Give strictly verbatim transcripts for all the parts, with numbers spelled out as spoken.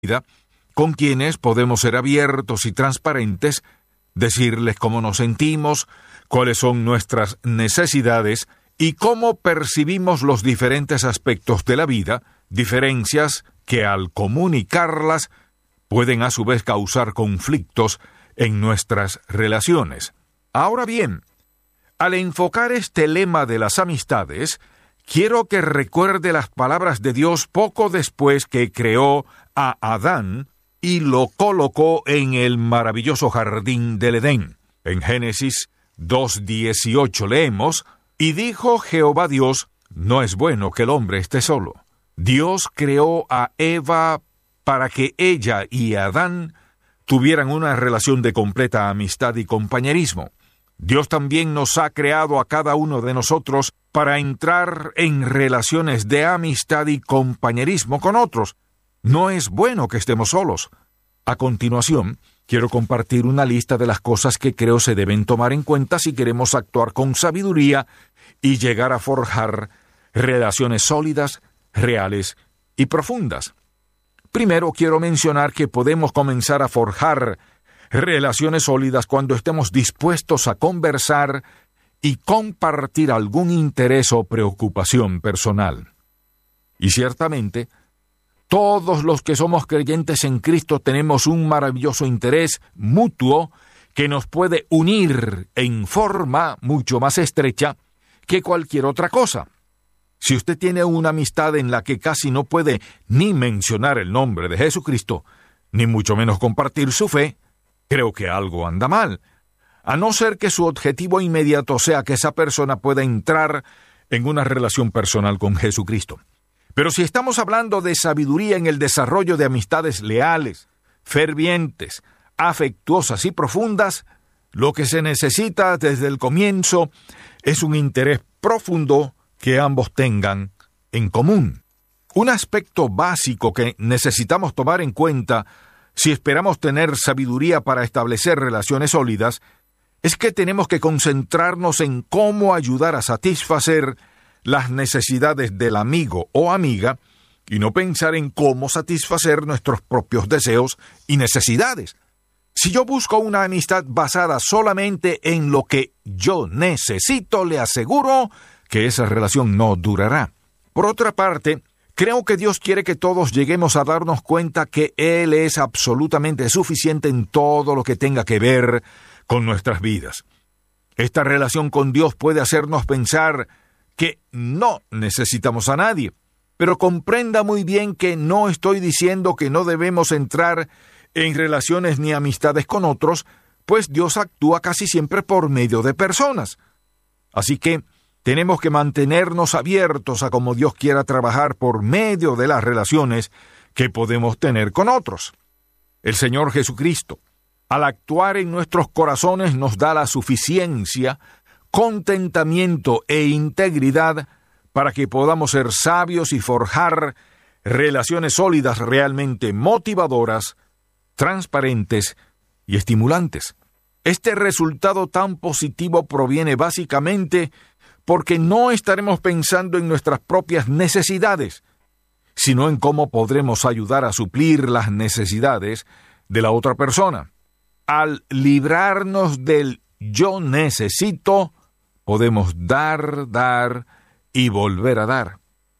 vida, con quienes podemos ser abiertos y transparentes, decirles cómo nos sentimos, cuáles son nuestras necesidades y cómo percibimos los diferentes aspectos de la vida, diferencias que al comunicarlas pueden a su vez causar conflictos en nuestras relaciones. Ahora bien, al enfocar este lema de las amistades, quiero que recuerde las palabras de Dios poco después que creó a Adán y lo colocó en el maravilloso jardín del Edén. En Génesis dos dieciocho leemos: «Y dijo Jehová Dios, no es bueno que el hombre esté solo». Dios creó a Eva para que ella y Adán tuvieran una relación de completa amistad y compañerismo. Dios también nos ha creado a cada uno de nosotros para entrar en relaciones de amistad y compañerismo con otros. No es bueno que estemos solos. A continuación, quiero compartir una lista de las cosas que creo se deben tomar en cuenta si queremos actuar con sabiduría y llegar a forjar relaciones sólidas, reales y profundas. Primero, quiero mencionar que podemos comenzar a forjar relaciones sólidas cuando estemos dispuestos a conversar y compartir algún interés o preocupación personal. Y ciertamente, todos los que somos creyentes en Cristo tenemos un maravilloso interés mutuo que nos puede unir en forma mucho más estrecha que cualquier otra cosa. Si usted tiene una amistad en la que casi no puede ni mencionar el nombre de Jesucristo, ni mucho menos compartir su fe, creo que algo anda mal, a no ser que su objetivo inmediato sea que esa persona pueda entrar en una relación personal con Jesucristo. Pero si estamos hablando de sabiduría en el desarrollo de amistades leales, fervientes, afectuosas y profundas, lo que se necesita desde el comienzo es un interés profundo que ambos tengan en común. Un aspecto básico que necesitamos tomar en cuenta si esperamos tener sabiduría para establecer relaciones sólidas es que tenemos que concentrarnos en cómo ayudar a satisfacer las necesidades del amigo o amiga y no pensar en cómo satisfacer nuestros propios deseos y necesidades. Si yo busco una amistad basada solamente en lo que yo necesito, le aseguro que esa relación no durará. Por otra parte, creo que Dios quiere que todos lleguemos a darnos cuenta que Él es absolutamente suficiente en todo lo que tenga que ver con nuestras vidas. Esta relación con Dios puede hacernos pensar que no necesitamos a nadie, pero comprenda muy bien que no estoy diciendo que no debemos entrar en relaciones ni amistades con otros, pues Dios actúa casi siempre por medio de personas. Así que tenemos que mantenernos abiertos a cómo Dios quiera trabajar por medio de las relaciones que podemos tener con otros. El Señor Jesucristo, al actuar en nuestros corazones, nos da la suficiencia, contentamiento e integridad para que podamos ser sabios y forjar relaciones sólidas realmente motivadoras, transparentes y estimulantes. Este resultado tan positivo proviene básicamente porque no estaremos pensando en nuestras propias necesidades, sino en cómo podremos ayudar a suplir las necesidades de la otra persona. Al librarnos del yo necesito, podemos dar, dar y volver a dar.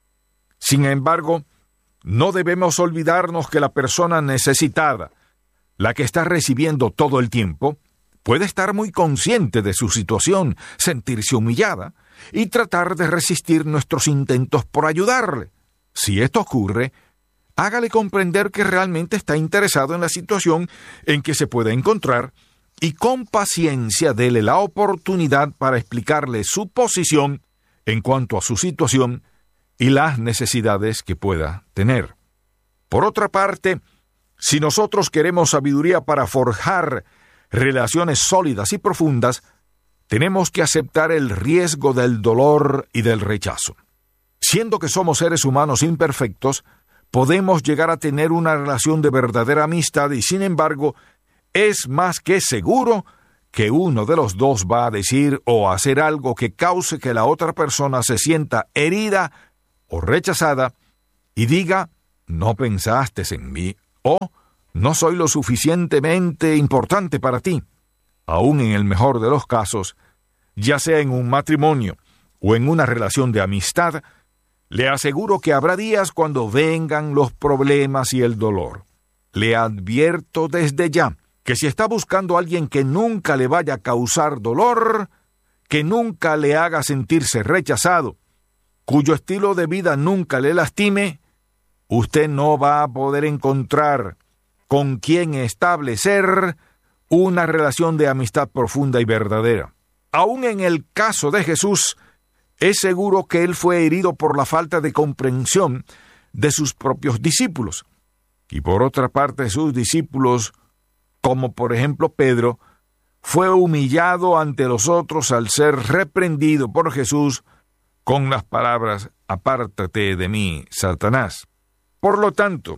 Sin embargo, no debemos olvidarnos que la persona necesitada, la que está recibiendo todo el tiempo, puede estar muy consciente de su situación, sentirse humillada y tratar de resistir nuestros intentos por ayudarle. Si esto ocurre, hágale comprender que realmente está interesado en la situación en que se puede encontrar y con paciencia dele la oportunidad para explicarle su posición en cuanto a su situación y las necesidades que pueda tener. Por otra parte, si nosotros queremos sabiduría para forjar relaciones sólidas y profundas, tenemos que aceptar el riesgo del dolor y del rechazo. Siendo que somos seres humanos imperfectos, podemos llegar a tener una relación de verdadera amistad y, sin embargo, es más que seguro que uno de los dos va a decir o hacer algo que cause que la otra persona se sienta herida o rechazada y diga, no pensaste en mí, o no soy lo suficientemente importante para ti. Aún en el mejor de los casos, ya sea en un matrimonio o en una relación de amistad, le aseguro que habrá días cuando vengan los problemas y el dolor. Le advierto desde ya que si está buscando a alguien que nunca le vaya a causar dolor, que nunca le haga sentirse rechazado, cuyo estilo de vida nunca le lastime, usted no va a poder encontrar con quien establecer una relación de amistad profunda y verdadera. Aún en el caso de Jesús, es seguro que él fue herido por la falta de comprensión de sus propios discípulos. Y por otra parte, sus discípulos, como por ejemplo Pedro, fue humillado ante los otros al ser reprendido por Jesús con las palabras: «Apártate de mí, Satanás». Por lo tanto,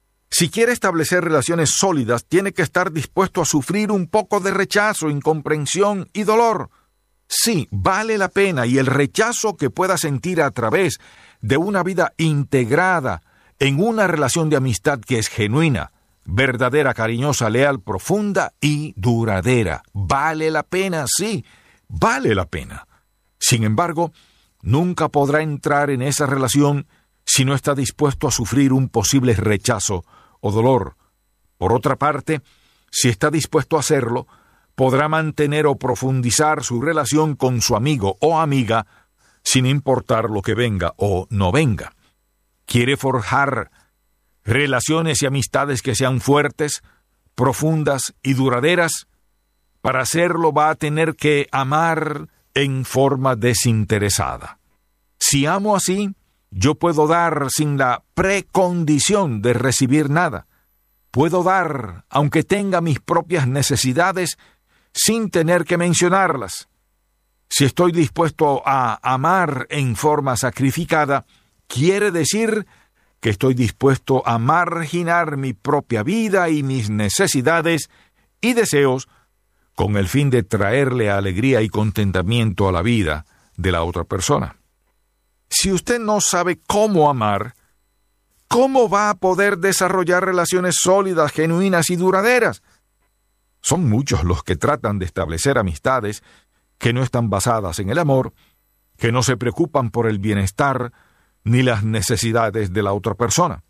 si quiere establecer relaciones sólidas, tiene que estar dispuesto a sufrir un poco de rechazo, incomprensión y dolor. Sí, vale la pena, y el rechazo que pueda sentir a través de una vida integrada en una relación de amistad que es genuina, verdadera, cariñosa, leal, profunda y duradera. Vale la pena, sí, vale la pena. Sin embargo, nunca podrá entrar en esa relación si no está dispuesto a sufrir un posible rechazo o dolor. Por otra parte, si está dispuesto a hacerlo, podrá mantener o profundizar su relación con su amigo o amiga sin importar lo que venga o no venga. ¿Quiere forjar relaciones y amistades que sean fuertes, profundas y duraderas? Para hacerlo va a tener que amar en forma desinteresada. Si amo así, yo puedo dar sin la precondición de recibir nada. Puedo dar, aunque tenga mis propias necesidades, sin tener que mencionarlas. Si estoy dispuesto a amar en forma sacrificada, quiere decir que estoy dispuesto a marginar mi propia vida y mis necesidades y deseos con el fin de traerle alegría y contentamiento a la vida de la otra persona. Si usted no sabe cómo amar, ¿cómo va a poder desarrollar relaciones sólidas, genuinas y duraderas? Son muchos los que tratan de establecer amistades que no están basadas en el amor, que no se preocupan por el bienestar ni las necesidades de la otra persona.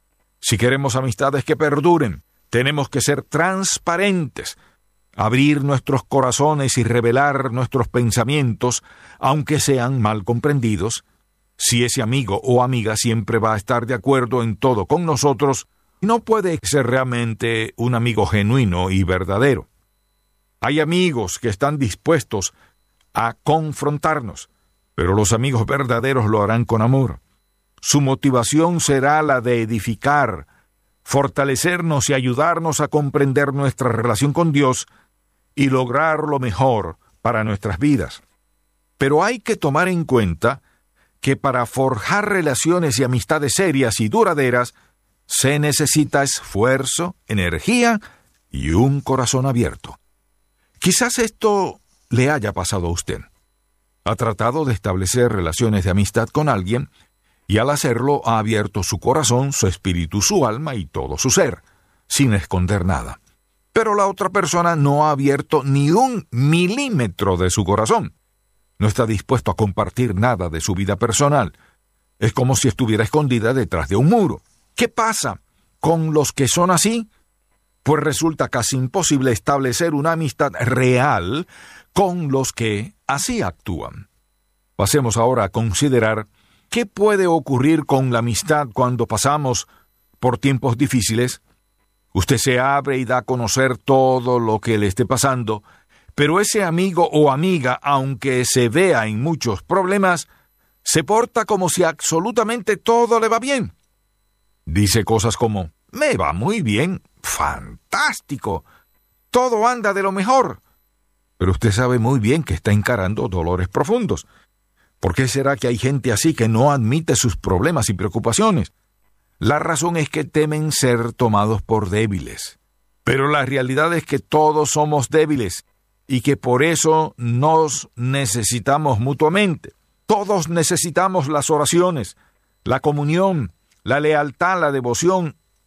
Si queremos amistades que perduren, tenemos que ser transparentes, abrir nuestros corazones y revelar nuestros pensamientos, aunque sean mal comprendidos. Si ese amigo o amiga siempre va a estar de acuerdo en todo con nosotros, no puede ser realmente un amigo genuino y verdadero. Hay amigos que están dispuestos a confrontarnos, pero los amigos verdaderos lo harán con amor. Su motivación será la de edificar, fortalecernos y ayudarnos a comprender nuestra relación con Dios y lograr lo mejor para nuestras vidas. Pero hay que tomar en cuenta que para forjar relaciones y amistades serias y duraderas se necesita esfuerzo, energía y un corazón abierto. Quizás esto le haya pasado a usted. Ha tratado de establecer relaciones de amistad con alguien y al hacerlo ha abierto su corazón, su espíritu, su alma y todo su ser, sin esconder nada. Pero la otra persona no ha abierto ni un milímetro de su corazón. No está dispuesto a compartir nada de su vida personal. Es como si estuviera escondida detrás de un muro. ¿Qué pasa con los que son así? Pues resulta casi imposible establecer una amistad real con los que así actúan. Pasemos ahora a considerar qué puede ocurrir con la amistad cuando pasamos por tiempos difíciles. Usted se abre y da a conocer todo lo que le esté pasando, pero ese amigo o amiga, aunque se vea en muchos problemas, se porta como si absolutamente todo le va bien. Dice cosas como: «Me va muy bien, fantástico, todo anda de lo mejor». Pero usted sabe muy bien que está encarando dolores profundos. ¿Por qué será que hay gente así que no admite sus problemas y preocupaciones? La razón es que temen ser tomados por débiles. Pero la realidad es que todos somos débiles y que por eso nos necesitamos mutuamente. Todos necesitamos las oraciones, la comunión, la lealtad, la devoción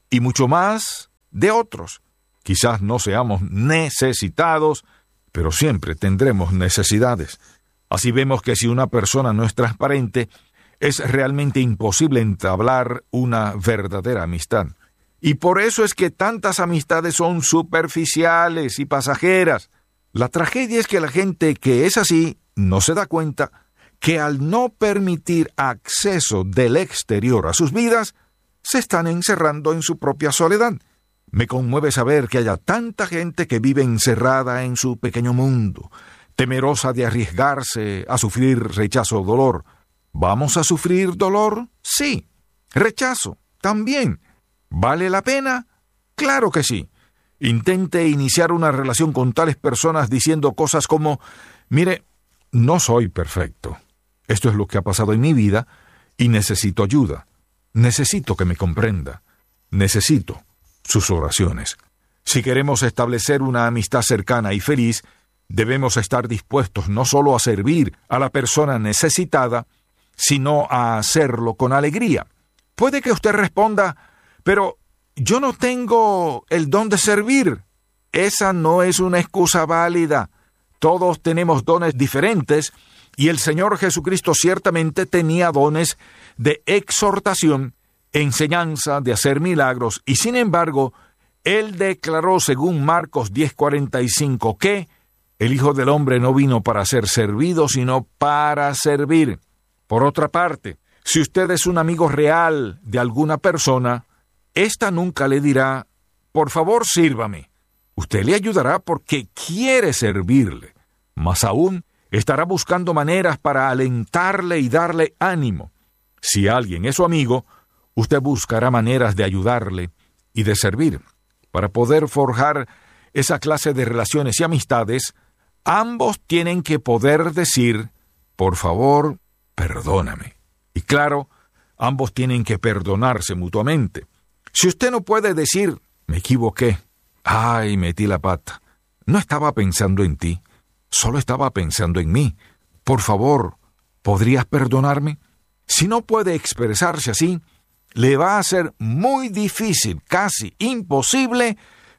y mucho más de otros. Quizás no seamos necesitados, pero siempre tendremos necesidades. Así vemos que si una persona no es transparente, es realmente imposible entablar una verdadera amistad. Y por eso es que tantas amistades son superficiales y pasajeras. La tragedia es que la gente que es así no se da cuenta que al no permitir acceso del exterior a sus vidas, se están encerrando en su propia soledad. Me conmueve saber que haya tanta gente que vive encerrada en su pequeño mundo, temerosa de arriesgarse a sufrir rechazo o dolor. ¿Vamos a sufrir dolor? Sí. ¿Rechazo? También. ¿Vale la pena? Claro que sí. Intente iniciar una relación con tales personas diciendo cosas como: mire, no soy perfecto. Esto es lo que ha pasado en mi vida y necesito ayuda. Necesito que me comprenda. Necesito sus oraciones. Si queremos establecer una amistad cercana y feliz, debemos estar dispuestos no solo a servir a la persona necesitada, sino a hacerlo con alegría. Puede que usted responda: pero yo no tengo el don de servir. Esa no es una excusa válida. Todos tenemos dones diferentes, y el Señor Jesucristo ciertamente tenía dones de exhortación, enseñanza, de hacer milagros, y sin embargo, Él declaró, según Marcos diez cuarenta y cinco, que el Hijo del Hombre no vino para ser servido, sino para servir. Por otra parte, si usted es un amigo real de alguna persona, ésta nunca le dirá: por favor, sírvame. Usted le ayudará porque quiere servirle. Más aún, estará buscando maneras para alentarle y darle ánimo. Si alguien es su amigo, usted buscará maneras de ayudarle y de servir. Para poder forjar esa clase de relaciones y amistades, ambos tienen que poder decir: por favor, perdóname. Y claro, ambos tienen que perdonarse mutuamente. Si usted no puede decir: me equivoqué, ay, metí la pata, no estaba pensando en ti, solo estaba pensando en mí, por favor, ¿podrías perdonarme? Si no puede expresarse así, le va a ser muy difícil, casi imposible,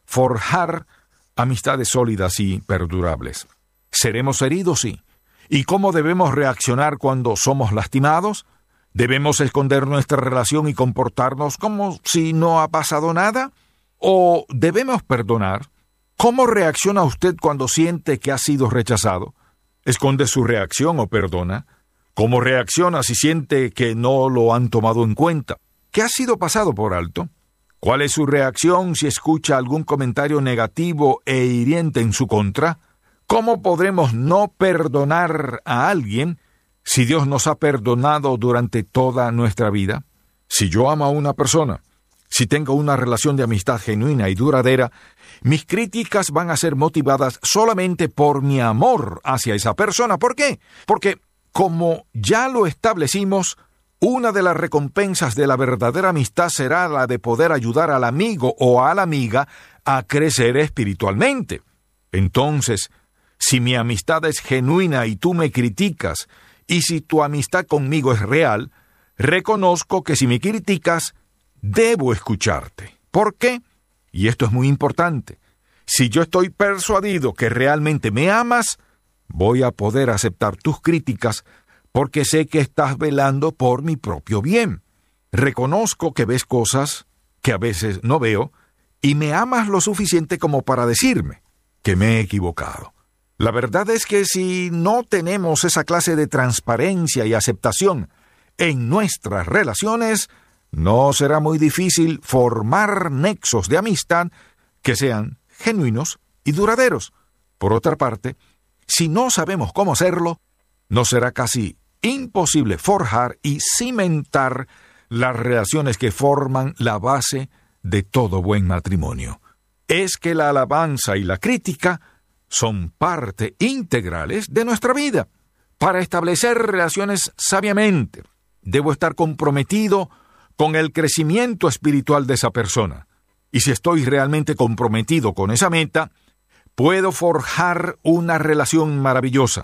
forjar amistades sólidas y perdurables. ¿Seremos heridos? Sí. ¿Y cómo debemos reaccionar cuando somos lastimados? ¿Debemos esconder nuestra relación y comportarnos como si no ha pasado nada? ¿O debemos perdonar? ¿Cómo reacciona usted cuando siente que ha sido rechazado? ¿Esconde su reacción o perdona? ¿Cómo reacciona si siente que no lo han tomado en cuenta? ¿Qué ha sido pasado por alto? ¿Cuál es su reacción si escucha algún comentario negativo e hiriente en su contra? ¿Cómo podremos no perdonar a alguien si Dios nos ha perdonado durante toda nuestra vida? Si yo amo a una persona, si tengo una relación de amistad genuina y duradera, mis críticas van a ser motivadas solamente por mi amor hacia esa persona. ¿Por qué? Porque, como ya lo establecimos, una de las recompensas de la verdadera amistad será la de poder ayudar al amigo o a la amiga a crecer espiritualmente. Entonces, si mi amistad es genuina y tú me criticas, y si tu amistad conmigo es real, reconozco que si me criticas, debo escucharte. ¿Por qué? Y esto es muy importante. Si yo estoy persuadido que realmente me amas, voy a poder aceptar tus críticas porque sé que estás velando por mi propio bien. Reconozco que ves cosas que a veces no veo y me amas lo suficiente como para decirme que me he equivocado. La verdad es que si no tenemos esa clase de transparencia y aceptación en nuestras relaciones, no será muy difícil formar nexos de amistad que sean genuinos y duraderos. Por otra parte, si no sabemos cómo hacerlo, nos será casi imposible forjar y cimentar las relaciones que forman la base de todo buen matrimonio. Es que la alabanza y la crítica son parte integrales de nuestra vida. Para establecer relaciones sabiamente, debo estar comprometido con el crecimiento espiritual de esa persona. Y si estoy realmente comprometido con esa meta, puedo forjar una relación maravillosa.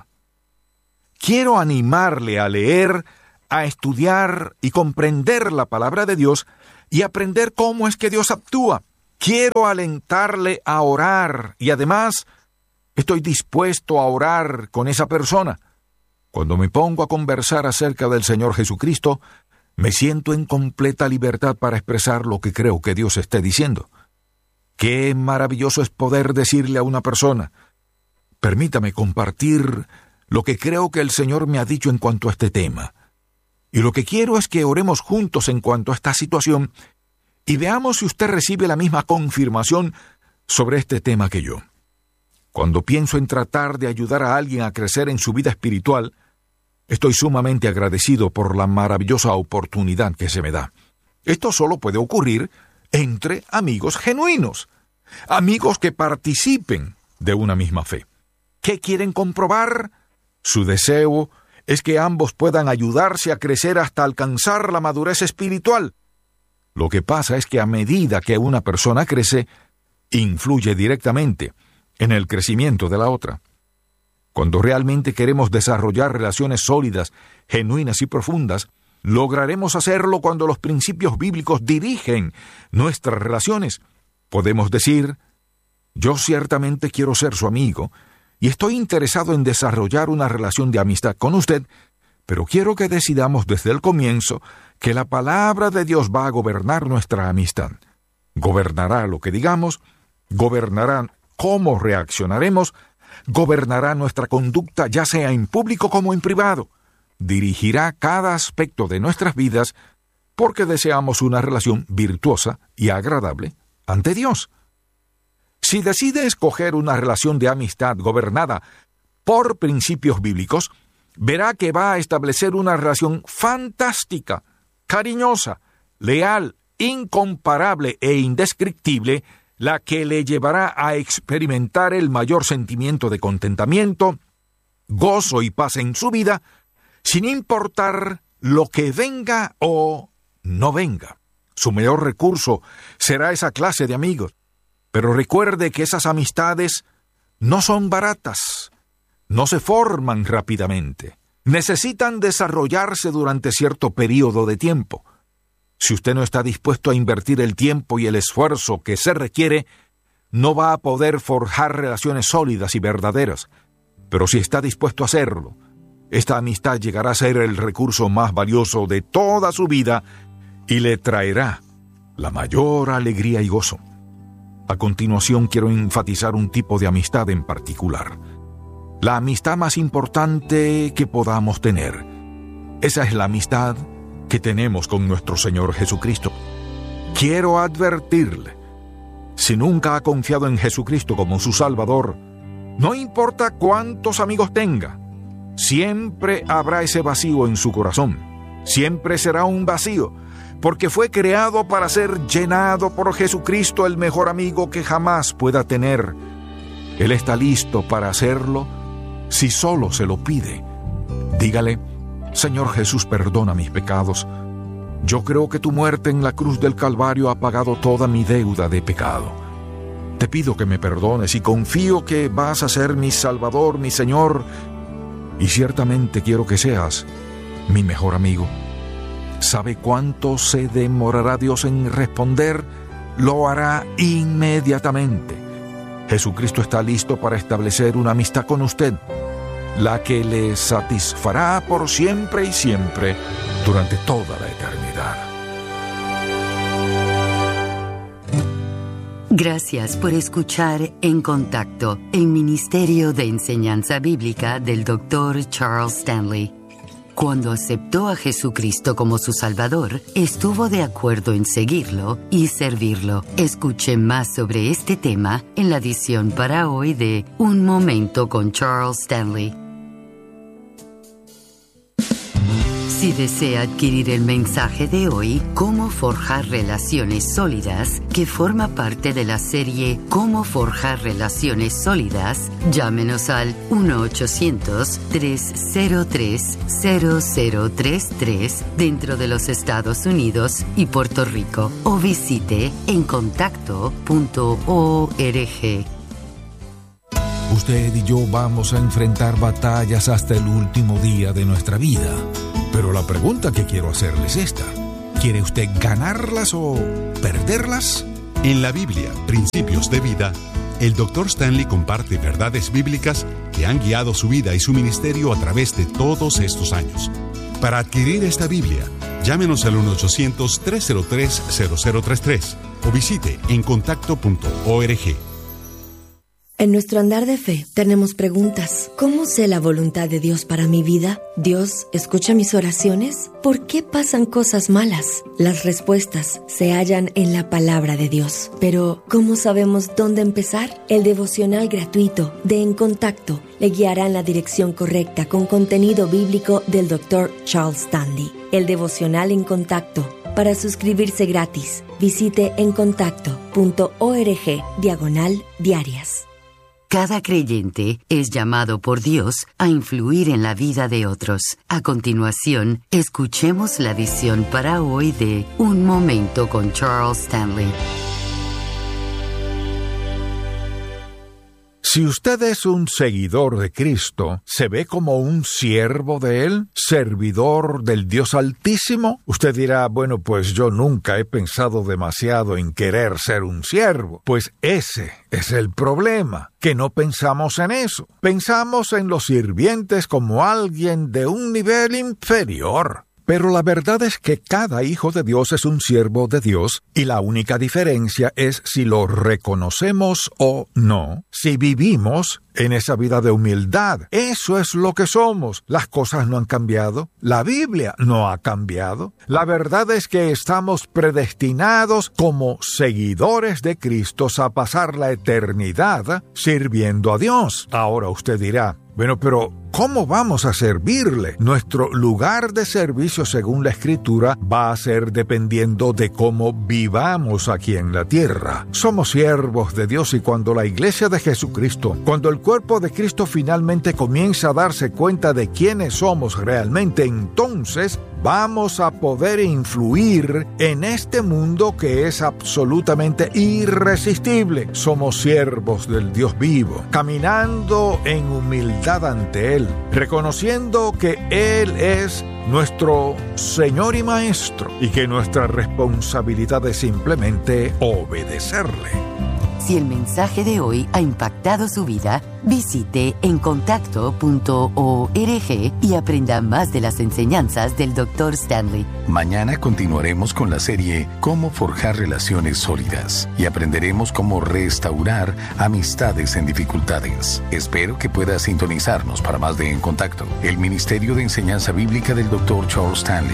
Quiero animarle a leer, a estudiar y comprender la palabra de Dios y aprender cómo es que Dios actúa. Quiero alentarle a orar y además estoy dispuesto a orar con esa persona. Cuando me pongo a conversar acerca del Señor Jesucristo, me siento en completa libertad para expresar lo que creo que Dios esté diciendo. Qué maravilloso es poder decirle a una persona: permítame compartir lo que creo que el Señor me ha dicho en cuanto a este tema. Y lo que quiero es que oremos juntos en cuanto a esta situación y veamos si usted recibe la misma confirmación sobre este tema que yo. Cuando pienso en tratar de ayudar a alguien a crecer en su vida espiritual, estoy sumamente agradecido por la maravillosa oportunidad que se me da. Esto solo puede ocurrir entre amigos genuinos, amigos que participen de una misma fe. ¿Qué quieren comprobar? Su deseo es que ambos puedan ayudarse a crecer hasta alcanzar la madurez espiritual. Lo que pasa es que a medida que una persona crece, influye directamente en el crecimiento de la otra. Cuando realmente queremos desarrollar relaciones sólidas, genuinas y profundas, lograremos hacerlo cuando los principios bíblicos dirigen nuestras relaciones. Podemos decir: yo ciertamente quiero ser su amigo y estoy interesado en desarrollar una relación de amistad con usted, pero quiero que decidamos desde el comienzo que la palabra de Dios va a gobernar nuestra amistad. Gobernará lo que digamos, gobernará cómo reaccionaremos, gobernará nuestra conducta ya sea en público como en privado, dirigirá cada aspecto de nuestras vidas porque deseamos una relación virtuosa y agradable ante Dios. Si decide escoger una relación de amistad gobernada por principios bíblicos, verá que va a establecer una relación fantástica, cariñosa, leal, incomparable e indescriptible, la que le llevará a experimentar el mayor sentimiento de contentamiento, gozo y paz en su vida, sin importar lo que venga o no venga. Su mayor recurso será esa clase de amigos. Pero recuerde que esas amistades no son baratas, no se forman rápidamente, necesitan desarrollarse durante cierto periodo de tiempo. Si usted no está dispuesto a invertir el tiempo y el esfuerzo que se requiere, no va a poder forjar relaciones sólidas y verdaderas. Pero si está dispuesto a hacerlo, esta amistad llegará a ser el recurso más valioso de toda su vida y le traerá la mayor alegría y gozo. A continuación quiero enfatizar un tipo de amistad en particular. La amistad más importante que podamos tener. Esa es la amistad que tenemos con nuestro Señor Jesucristo. Quiero advertirle, si nunca ha confiado en Jesucristo como su Salvador, no importa cuántos amigos tenga, siempre habrá ese vacío en su corazón. Siempre será un vacío, porque fue creado para ser llenado por Jesucristo, el mejor amigo que jamás pueda tener. Él está listo para hacerlo si solo se lo pide. Dígale: Señor Jesús, perdona mis pecados. Yo creo que tu muerte en la cruz del Calvario ha pagado toda mi deuda de pecado. Te pido que me perdones y confío que vas a ser mi Salvador, mi Señor, y ciertamente quiero que seas mi mejor amigo. ¿Sabe cuánto se demorará Dios en responder? Lo hará inmediatamente. Jesucristo está listo para establecer una amistad con usted, la que le satisfará por siempre y siempre, durante toda la eternidad. Gracias por escuchar En Contacto, el Ministerio de Enseñanza Bíblica del doctor Charles Stanley. Cuando aceptó a Jesucristo como su Salvador, estuvo de acuerdo en seguirlo y servirlo. Escuche más sobre este tema en la edición para hoy de Un Momento con Charles Stanley. Si desea adquirir el mensaje de hoy, Cómo forjar relaciones sólidas, que forma parte de la serie Cómo forjar relaciones sólidas, llámenos al uno ochocientos, tres cero tres, cero cero tres tres dentro de los Estados Unidos y Puerto Rico o visite en contacto punto org. Usted y yo vamos a enfrentar batallas hasta el último día de nuestra vida. Pero la pregunta que quiero hacerles es esta: ¿Quiere usted ganarlas o perderlas? En la Biblia, Principios de Vida, el doctor Stanley comparte verdades bíblicas que han guiado su vida y su ministerio a través de todos estos años. Para adquirir esta Biblia, llámenos al uno ochocientos, tres cero tres, cero cero tres tres o visite encontacto punto org. En nuestro andar de fe tenemos preguntas. ¿Cómo sé la voluntad de Dios para mi vida? ¿Dios escucha mis oraciones? ¿Por qué pasan cosas malas? Las respuestas se hallan en la palabra de Dios. Pero, ¿cómo sabemos dónde empezar? El devocional gratuito de En Contacto le guiará en la dirección correcta con contenido bíblico del doctor Charles Stanley. El devocional En Contacto. Para suscribirse gratis, visite encontacto punto org diagonal diarias. Cada creyente es llamado por Dios a influir en la vida de otros. A continuación, escuchemos la visión para hoy de Un Momento con Charles Stanley. Si usted es un seguidor de Cristo, ¿se ve como un siervo de Él? ¿Servidor del Dios Altísimo? Usted dirá, bueno, pues yo nunca he pensado demasiado en querer ser un siervo. Pues ese es el problema, que no pensamos en eso. Pensamos en los sirvientes como alguien de un nivel inferior. Pero la verdad es que cada hijo de Dios es un siervo de Dios y la única diferencia es si lo reconocemos o no, si vivimos en esa vida de humildad. Eso es lo que somos. Las cosas no han cambiado. La Biblia no ha cambiado. La verdad es que estamos predestinados como seguidores de Cristo a pasar la eternidad sirviendo a Dios. Ahora usted dirá, bueno, pero ¿cómo vamos a servirle? Nuestro lugar de servicio, según la Escritura, va a ser dependiendo de cómo vivamos aquí en la tierra. Somos siervos de Dios y cuando la Iglesia de Jesucristo, cuando el cuerpo de Cristo finalmente comienza a darse cuenta de quiénes somos realmente, entonces vamos a poder influir en este mundo que es absolutamente irresistible. Somos siervos del Dios vivo, caminando en humildad ante Él, reconociendo que Él es nuestro Señor y Maestro y que nuestra responsabilidad es simplemente obedecerle. Si el mensaje de hoy ha impactado su vida, visite encontacto punto org y aprenda más de las enseñanzas del doctor Stanley. Mañana continuaremos con la serie Cómo forjar relaciones sólidas y aprenderemos cómo restaurar amistades en dificultades. Espero que pueda sintonizarnos para más de En Contacto, el Ministerio de Enseñanza Bíblica del doctor Charles Stanley.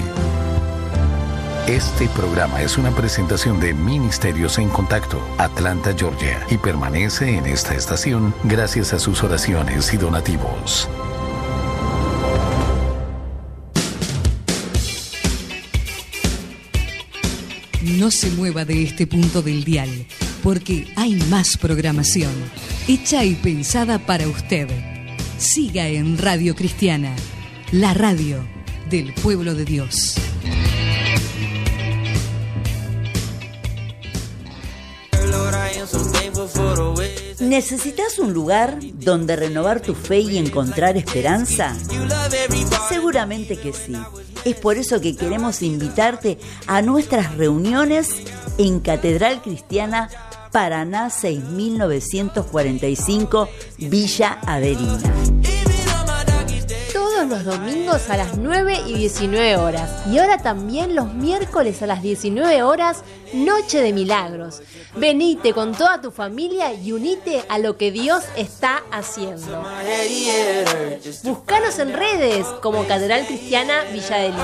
Este programa es una presentación de Ministerios en Contacto, Atlanta, Georgia, y permanece en esta estación gracias a sus oraciones y donativos. No se mueva de este punto del dial, porque hay más programación, hecha y pensada para usted. Siga en Radio Cristiana, la radio del pueblo de Dios. ¿Necesitas un lugar donde renovar tu fe y encontrar esperanza? Seguramente que sí. Es por eso que queremos invitarte a nuestras reuniones en Catedral Cristiana Paraná seis mil novecientos cuarenta y cinco, Villa Averina. Todos los domingos a las nueve y diecinueve horas. Y ahora también los miércoles a las diecinueve horas, Noche de Milagros. Venite con toda tu familia y unite a lo que Dios está haciendo. Búscanos en redes como Catedral Cristiana Villa de Lima.